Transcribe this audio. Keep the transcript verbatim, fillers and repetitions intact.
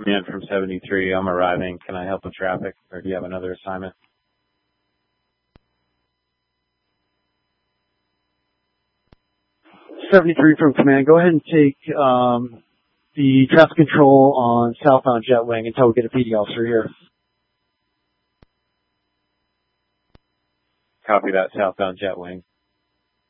Command from seventy-three. I'm arriving. Can I help with traffic, or do you have another assignment? seventy-three from Command. Go ahead and take um, the traffic control on southbound Jetwing until we get a P D officer here. Copy that, southbound Jetwing.